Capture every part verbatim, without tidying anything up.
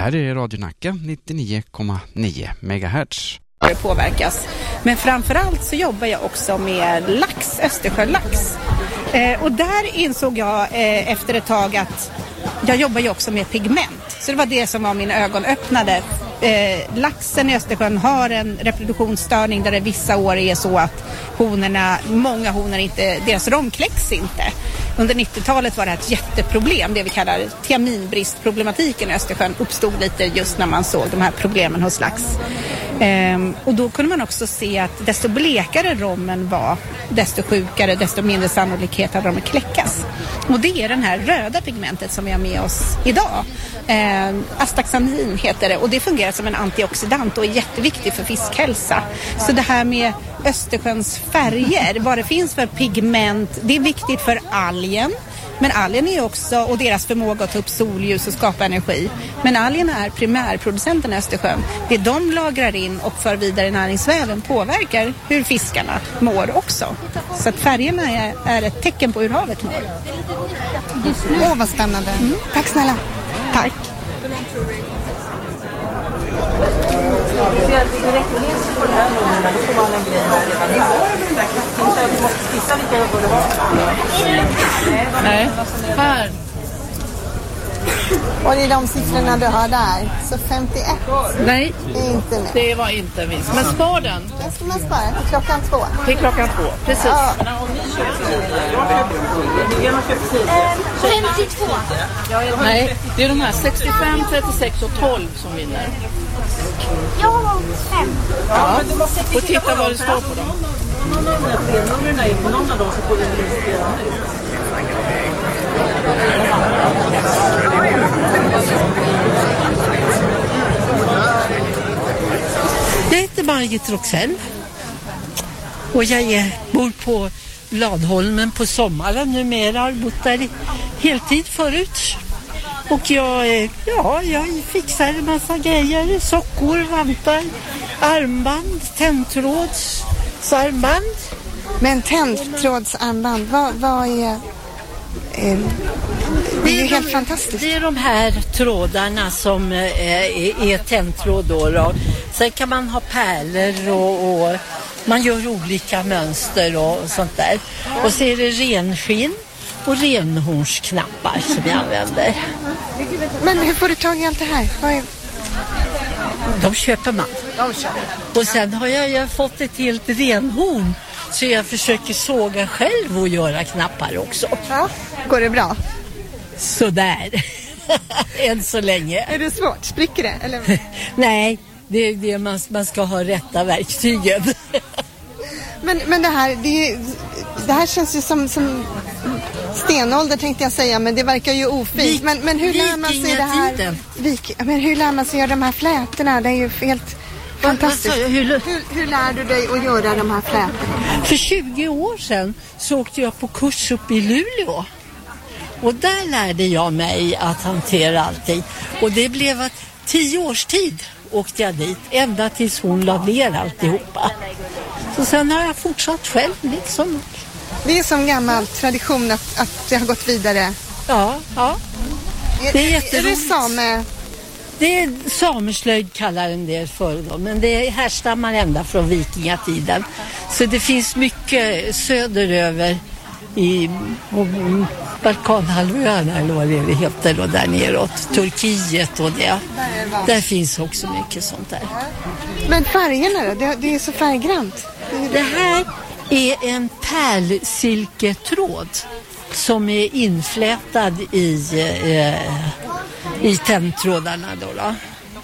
här är Radio Nacka nittionio komma nio megahertz. Det påverkas. Men framförallt så jobbar jag också med lax, Östersjölax. Eh, och där insåg jag eh, efter ett tag att jag jobbar ju också med pigment. Så det var det som var min ögonöppnade. Eh, laxen i Östersjön har en reproduktionsstörning där det vissa år är så att honorna, många honor inte, deras rom kläcks inte. Under nittiotalet var det ett jätteproblem, det vi kallar tiaminbristproblematiken i Östersjön uppstod lite just när man såg de här problemen hos lax. Ehm, och då kunde man också se att desto blekare rommen var, desto sjukare, desto mindre sannolikhet hade de att kläckas. Och det är den här röda pigmentet som vi har med oss idag. Ehm, astaxanthin heter det och det fungerar som en antioxidant och är jätteviktig för fiskhälsa. Så det här med Östersjöns färger, vad det finns för pigment, det är viktigt för algen. Men algen är också, och deras förmåga att ta upp solljus och skapa energi. Men algerna är primärproducenten i Östersjön. Det de lagrar in och för vidare i näringsväven påverkar hur fiskarna mår också. Så att färgerna är, är ett tecken på hur havet mår. Åh, vad spännande. Mm. Tack snälla. Tack. Nej, här. Och det är de siffrorna du har där. Så femtioett. Nej, är inte med. Det var inte minst. Men spar den. Den ska man spara till klockan två. Till klockan två, precis. Ja. femtiotvå. Nej, det är de här sextiofem, trettiosex och tolv som vinner. Jag har fem. Ja, och titta vad det står på dem. Jag heter Margit Roxell och jag är, bor på Ladholmen på sommaren numera, har bott där i heltid förut. Och jag, ja, jag fixar en massa grejer, sockor, vantar, armband, tändtrådsarmband. Men tändtrådsarmband, vad, vad är... Eh, det är ju helt de, fantastiskt. Det är de här trådarna som eh, är, är tändtråd då, då. Sen kan man ha pärlor och, och man gör olika mönster och sånt där. Och så är det renskinn och renhornsknappar som jag använder. Men hur får du tag i allt det här? Vad är... De köper man. De köper. Och sen har jag, jag fått ett helt renhorn så jag försöker såga själv och göra knappar också. Ja, går det bra? Sådär. Än så länge. Är det svårt? Spricker det? Eller? Nej, det är det man, man ska ha rätta verktygen. men, men det här, det, det här känns ju som, som stenålder tänkte jag säga, men det verkar ju ofint. Vik, men, men hur lär man sig det här? Vik, men hur lär man sig göra de här flätorna? Det är ju helt fantastiskt. Hur, hur, hur lär du dig att göra de här flätorna? För tjugo år sedan så åkte jag på kurs upp i Luleå. Och där lärde jag mig att hantera allting. Och det blev att tio års tid åkte jag dit. Ända tills hon la ner alltihopa. Så sen har jag fortsatt själv liksom. Det är som gammal tradition att, att det har gått vidare. Ja, ja. Är, det är jätteroligt. Är det same? Det är sameslöjd kallar en del för dem. Men det härstammar ända från vikingatiden. Så det finns mycket söderöver i Balkanhalvön eller vad det heter då, där neråt. Turkiet och det. Där finns också mycket sånt där. Men färgerna då? Det, det är så färggrant. Det här är en pärlsilketråd som är inflätad i, eh, i tändtrådarna då, då.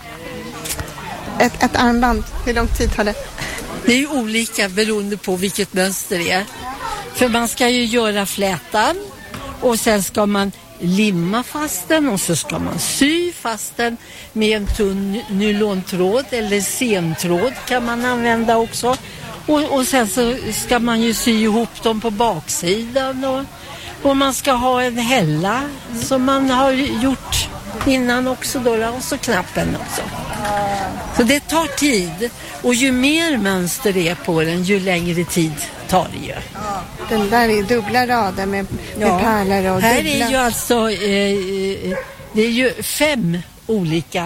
Ett, ett armband, hur lång tid tar det? Det är ju olika beroende på vilket mönster det är. För man ska ju göra flätan och sen ska man limma fast den och så ska man sy fast den med en tunn nylontråd eller sentråd kan man använda också. Och, och sen så ska man ju sy ihop dem på baksidan och, och man ska ha en hälla som man har gjort innan också då, och så knappen också. Så det tar tid och ju mer mönster det är på den ju längre tid tar det ju. Den där är dubbla rader med, med ja. pärlor och här dubbla. Är ju alltså eh, det är ju fem olika